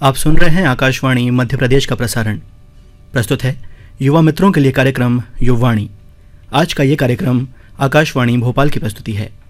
आप सुन रहे हैं आकाशवाणी मध्य प्रदेश का प्रसारण। प्रस्तुत है युवा मित्रों के लिए कार्यक्रम युववाणी। आज का ये कार्यक्रम आकाशवाणी भोपाल की प्रस्तुति है।